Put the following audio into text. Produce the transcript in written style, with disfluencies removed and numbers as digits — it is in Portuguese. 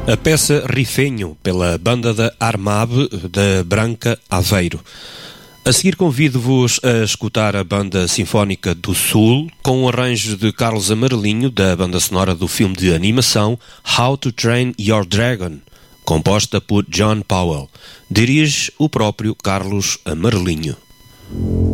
A peça Rifenho, pela banda da Armab, da Branca Aveiro. A seguir convido-vos a escutar a Banda Sinfónica do Sul, com o arranjo de Carlos Amarelinho, da banda sonora do filme de animação How to Train Your Dragon, composta por John Powell. Dirige o próprio Carlos Amarelinho.